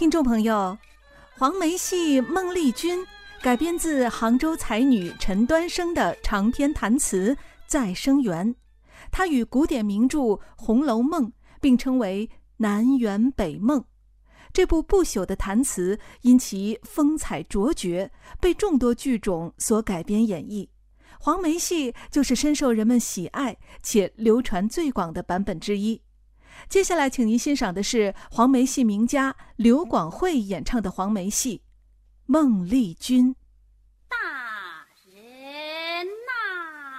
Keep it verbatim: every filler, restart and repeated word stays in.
听众朋友，黄梅戏《孟丽君》改编自杭州才女陈端生的长篇弹词《再生缘》，它与古典名著《红楼梦》并称为南园北梦。这部不朽的弹词因其风采卓绝，被众多剧种所改编演绎。黄梅戏就是深受人们喜爱且流传最广的版本之一。接下来请您欣赏的是黄梅戏名家刘广惠演唱的黄梅戏《孟丽君》。